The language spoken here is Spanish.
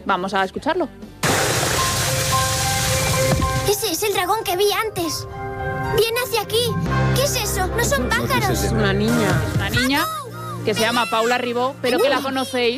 Vamos a escucharlo. Ese es el dragón que vi antes. Viene hacia aquí. ¿Qué es eso? No son pájaros. Es una niña. Una niña que se llama Paula Ribó, pero que la conocéis